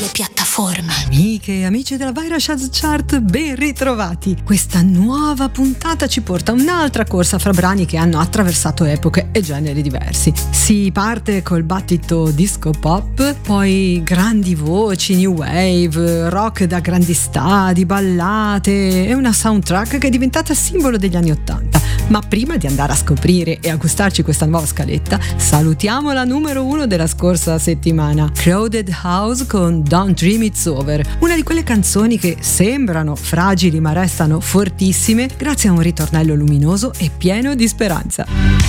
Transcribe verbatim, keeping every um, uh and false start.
piattaforme. Amiche e amici della Viral Chart Chart, ben ritrovati! Questa nuova puntata ci porta a un'altra corsa fra brani che hanno attraversato epoche e generi diversi. Si parte col battito disco pop, poi grandi voci, new wave, rock da grandi stadi, ballate e una soundtrack che è diventata simbolo degli anni Ottanta. Ma prima di andare a scoprire e a gustarci questa nuova scaletta, salutiamo la numero uno della scorsa settimana, Crowded House con Don't Dream It's Over, una di quelle canzoni che sembrano fragili ma restano fortissime grazie a un ritornello luminoso e pieno di speranza.